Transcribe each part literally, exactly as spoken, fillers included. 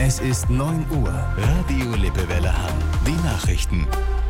Es ist neun Uhr. Radio Lippewelle Hamm. Die Nachrichten.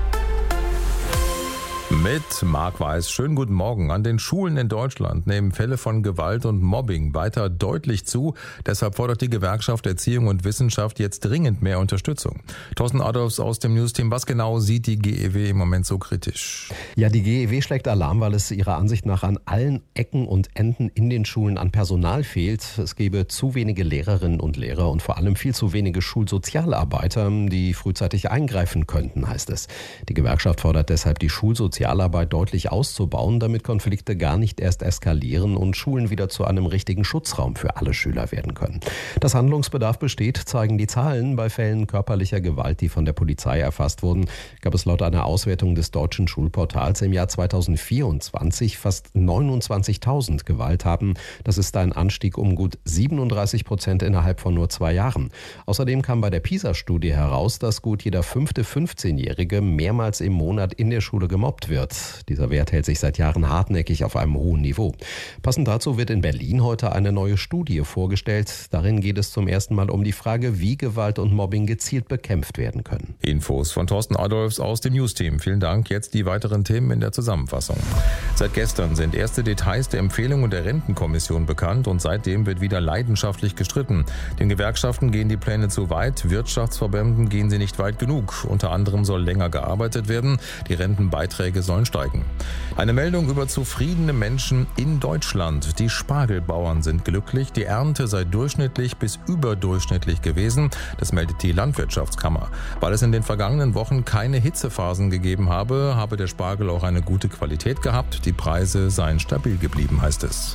Mit Marc Weiß. Schönen guten Morgen. An den Schulen in Deutschland nehmen Fälle von Gewalt und Mobbing weiter deutlich zu. Deshalb fordert die Gewerkschaft Erziehung und Wissenschaft jetzt dringend mehr Unterstützung. Thorsten Adolfs aus dem Newsteam. Was genau sieht die G E W im Moment so kritisch? Ja, die G E W schlägt Alarm, weil es ihrer Ansicht nach an allen Ecken und Enden in den Schulen an Personal fehlt. Es gebe zu wenige Lehrerinnen und Lehrer und vor allem viel zu wenige Schulsozialarbeiter, die frühzeitig eingreifen könnten, heißt es. Die Gewerkschaft fordert deshalb, die Schulsozialarbeit Sozialarbeit deutlich auszubauen, damit Konflikte gar nicht erst eskalieren und Schulen wieder zu einem richtigen Schutzraum für alle Schüler werden können. Dass Handlungsbedarf besteht, zeigen die Zahlen. Bei Fällen körperlicher Gewalt, die von der Polizei erfasst wurden, gab es laut einer Auswertung des deutschen Schulportals im Jahr zweitausendvierundzwanzig fast neunundzwanzigtausend Gewalttaten. Das ist ein Anstieg um gut siebenunddreißig Prozent innerhalb von nur zwei Jahren. Außerdem kam bei der PISA-Studie heraus, dass gut jeder fünfte fünfzehnjährige mehrmals im Monat in der Schule gemobbt wird. Dieser Wert hält sich seit Jahren hartnäckig auf einem hohen Niveau. Passend dazu wird in Berlin heute eine neue Studie vorgestellt. Darin geht es zum ersten Mal um die Frage, wie Gewalt und Mobbing gezielt bekämpft werden können. Infos von Thorsten Adolfs aus dem Newsteam. Vielen Dank. Jetzt die weiteren Themen in der Zusammenfassung. Seit gestern sind erste Details der Empfehlungen der Rentenkommission bekannt und seitdem wird wieder leidenschaftlich gestritten. Den Gewerkschaften gehen die Pläne zu weit, Wirtschaftsverbänden gehen sie nicht weit genug. Unter anderem soll länger gearbeitet werden, die Rentenbeiträge sollen steigen. Eine Meldung über zufriedene Menschen in Deutschland. Die Spargelbauern sind glücklich. Die Ernte sei durchschnittlich bis überdurchschnittlich gewesen. Das meldet die Landwirtschaftskammer. Weil es in den vergangenen Wochen keine Hitzephasen gegeben habe, habe der Spargel auch eine gute Qualität gehabt. Die Preise seien stabil geblieben, heißt es.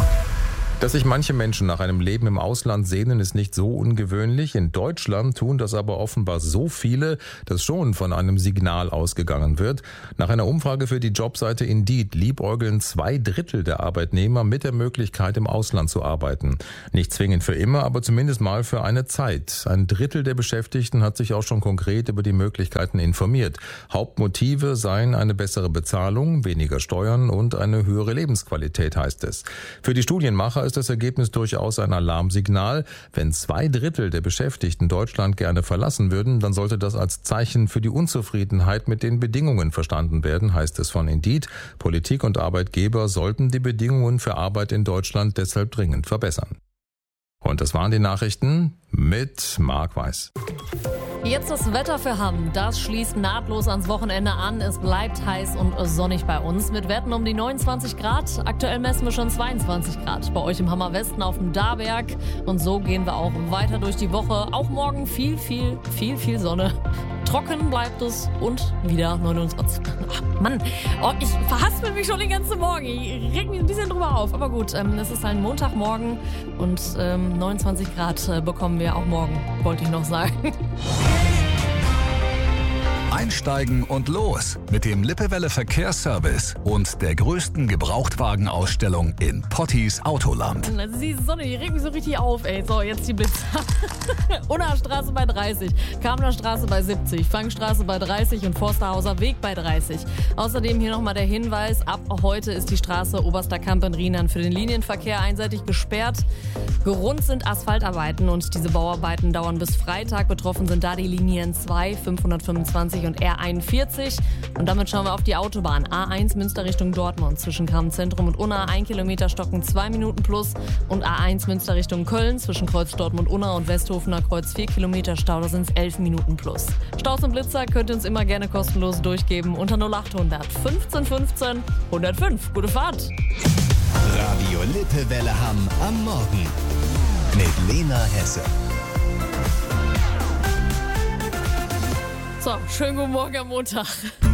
Dass sich manche Menschen nach einem Leben im Ausland sehnen, ist nicht so ungewöhnlich. In Deutschland tun das aber offenbar so viele, dass schon von einem Signal ausgegangen wird. Nach einer Umfrage für die Jobseite Indeed liebäugeln zwei Drittel der Arbeitnehmer mit der Möglichkeit, im Ausland zu arbeiten. Nicht zwingend für immer, aber zumindest mal für eine Zeit. Ein Drittel der Beschäftigten hat sich auch schon konkret über die Möglichkeiten informiert. Hauptmotive seien eine bessere Bezahlung, weniger Steuern und eine höhere Lebensqualität, heißt es. Für die Studienmacher ist das Ergebnis durchaus ein Alarmsignal. Wenn zwei Drittel der Beschäftigten Deutschland gerne verlassen würden, dann sollte das als Zeichen für die Unzufriedenheit mit den Bedingungen verstanden werden, heißt es von Indeed. Politik und Arbeitgeber sollten die Bedingungen für Arbeit in Deutschland deshalb dringend verbessern. Und das waren die Nachrichten mit Marc Weiß. Jetzt das Wetter für Hamm. Das schließt nahtlos ans Wochenende an. Es bleibt heiß und sonnig bei uns mit Werten um die neunundzwanzig Grad. Aktuell messen wir schon zweiundzwanzig Grad bei euch im Hammer Westen auf dem Darberg. Und so gehen wir auch weiter durch die Woche. Auch morgen viel, viel, viel, viel Sonne. Trocken bleibt es und wieder neunundzwanzig. Ach, Mann, oh, ich verhaspel mich schon den ganzen Morgen. Ich reg mich ein bisschen drüber auf. Aber gut, ähm, es ist ein Montagmorgen und ähm, neunundzwanzig Grad äh, bekommen wir auch morgen, wollte ich noch sagen. Einsteigen und los mit dem Lippewelle Verkehrsservice und der größten Gebrauchtwagenausstellung in Pottis Autoland. Also die Sonne, die regt mich so richtig auf, ey. So, jetzt die Blitzer. Unna Straße bei dreißig, Kamener Straße bei siebzig, Fangstraße bei dreißig und Forsterhauser Weg bei dreißig. Außerdem hier nochmal der Hinweis, ab heute ist die Straße Oberster Kamp in Rheinland für den Linienverkehr einseitig gesperrt. Grund sind Asphaltarbeiten und diese Bauarbeiten dauern bis Freitag. Betroffen sind da die Linien zwei, fünfhundertfünfundzwanzig und R einundvierzig. Und damit schauen wir auf die Autobahn. A eins Münster Richtung Dortmund zwischen Kramzentrum und Unna ein Kilometer Stocken zwei Minuten plus. Und A eins Münster Richtung Köln zwischen Kreuz Dortmund-Unna und Westhofener Kreuz vier Kilometer Stau. Da sind es elf Minuten plus. Staus und Blitzer könnt ihr uns immer gerne kostenlos durchgeben unter null achthundert fünfzehn fünfzehn hundertfünf. Gute Fahrt! Radio Lippewelle Hamm am Morgen mit Lena Hesse. So, schönen guten Morgen am Montag.